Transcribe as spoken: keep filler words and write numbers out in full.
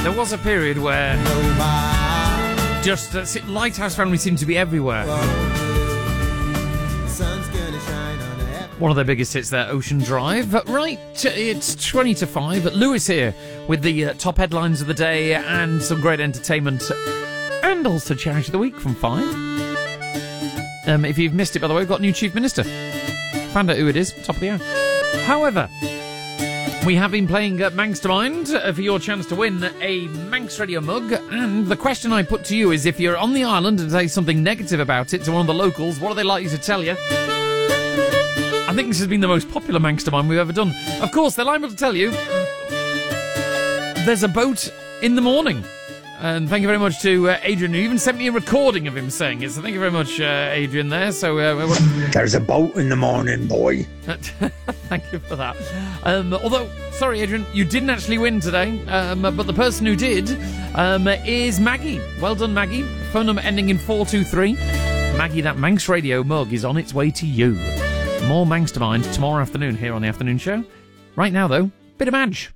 There was a period where just uh, Lighthouse Family seemed to be everywhere. One of their biggest hits there, Ocean Drive. Right, it's twenty to five. Lewis here with the uh, top headlines of the day and some great entertainment. And also Charity of the Week from five. Um, if you've missed it, by the way, we've got a new Chief Minister. Found out who it is, top of the hour. However, we have been playing uh, Manxtermind uh, for your chance to win a Manx Radio mug. And the question I put to you is, if you're on the island and say something negative about it to one of the locals, what are they likely to tell you? I think this has been the most popular Manxtermind we've ever done. Of course, they're liable to tell you there's a boat in the morning. And thank you very much to uh, Adrian, who even sent me a recording of him saying it. So thank you very much, uh, Adrian, there. So uh, there's a boat in the morning, boy. Thank you for that. Um, although, sorry, Adrian, you didn't actually win today. Um, but the person who did um, is Maggie. Well done, Maggie. Phone number ending in four two three. Maggie, that Manx Radio mug is on its way to you. More Manxtermind tomorrow afternoon here on The Afternoon Show. Right now, though, bit of Madge.